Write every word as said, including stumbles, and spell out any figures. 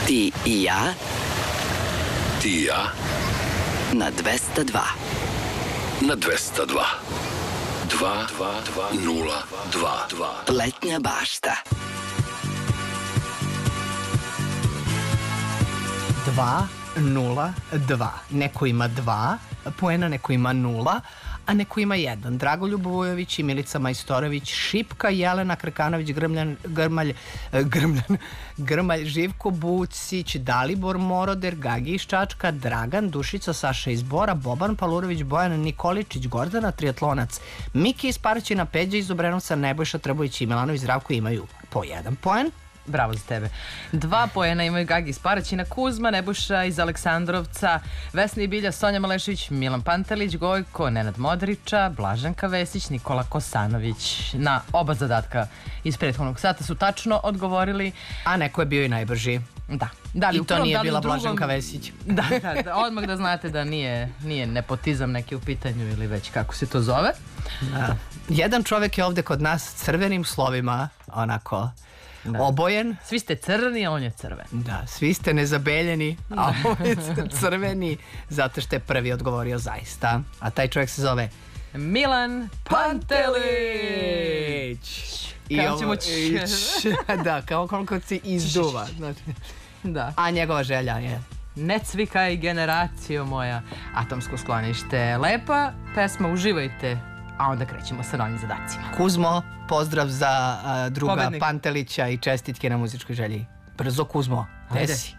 Ti i ja. Ti i ja. Na dvesta dva. Na dvesta dva. Dva, dva, dva, nula, dva, dva. Letnja bašta. Dva, nula, dva. Neko ima dva poena, neko ima nula, a neko ima jedan. Dragoljub Vujović i Milica Majstorović, Šipka, Jelena Krkanović, Grmljan, Grmalj, Grmljan, Grmalj, Živko Bucić, Dalibor Moroder, Gagi iz Čačka, Dragan, Dušica, Saša iz Bora, Boban Palurović, Bojan Nikoličić, Gordana, triatlonac, Miki iz Paraćina, Peđa iz Obrenovca, Nebojša Trbović i Milanović Zdravko imaju po jedan poen. Bravo za tebe. Dva poena imaju Gagi iz Paraćina, Kuzma, Nebojša iz Aleksandrovca, Vesna Ibilja, Sonja Malešević, Milan Pantelić, Gojko, Nenad Modrića, Blaženka Vesić, Nikola Kosanović. Na oba zadatka iz prethodnog sata su tačno odgovorili. A neko je bio i najbrži. Da. Da li I u to prvom, nije da li bila u drugom... Blaženka Vesić. Da, da, da, odmah da znate da nije, nije nepotizam neki u pitanju ili već kako se to zove. Da. Jedan čovek je ovde kod nas crvenim slovima, onako... Da. Obojen. Svi ste crni, a on je crven. Da, svi ste nezabeljeni, a on je crveni, zato što je prvi odgovorio zaista. A taj čovjek se zove Milan Pantelić. I Kao ovo, ćemo i č, da, kao koliko se izduva. Znači. Da. A njegova želja je Ne cvikaj generacijo moja, atomsko sklonište. Lepa pesma, uživajte. A onda krećemo sa novim zadacima. Kuzmo, pozdrav za uh, druga Pobednik. Pantelića i čestitke na muzičkoj želji. Brzo, Kuzmo, gde si?